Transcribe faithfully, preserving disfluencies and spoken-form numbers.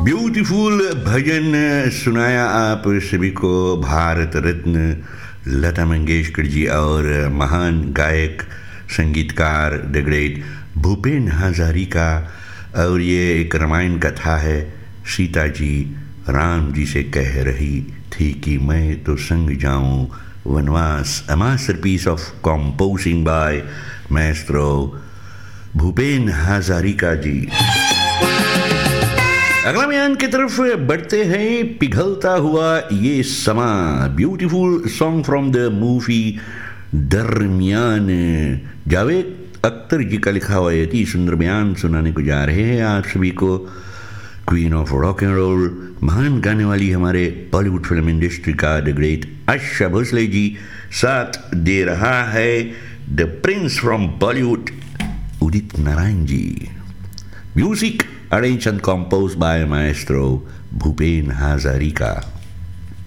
Beautiful भजन सुनाया आप सभी को भारत रत्न लता मंगेशकर जी और महान गायक संगीतकार द ग्रेट भूपेन हजारिका। और ये एक रामायण कथा है। सीता जी राम जी से कह रही थी कि मैं तो संग जाऊं वनवास। A masterpiece of composing bye Maestro Bhupen Hazarika जी। अगला बयान की तरफ बढ़ते हैं। पिघलता हुआ ये समा, beautiful song from the movie दरमियान। जावेद अख्तर जी का लिखा हुआ यति सुंदर बयान सुनाने को जा रहे हैं आप सभी को। Queen of rock and role, महान गाने वाली हमारे बॉलीवुड फिल्म इंडस्ट्री का द ग्रेट आशा भोसले जी साथ दे रहा है the Prince from Bollywood Udit Narayan ji. Music arranged and composed by Maestro Bhupen Hazarika.